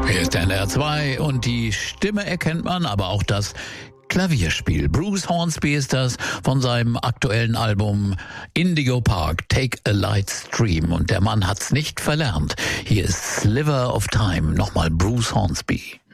Hier ist NDR 2 und die Stimme erkennt man, aber auch das Klavierspiel. Bruce Hornsby ist das von seinem aktuellen Album Indigo Park, Take a Light Stream. Und der Mann hat's nicht verlernt. Hier ist Sliver of Time, nochmal Bruce Hornsby.